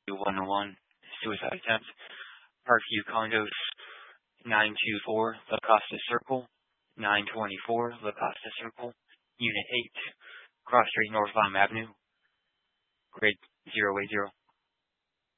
101, suicide attempt. Parkview Condos, 924 La Costa Circle, 924 La Costa Circle, Unit 8, Cross Street, North Lime Avenue, grade 080.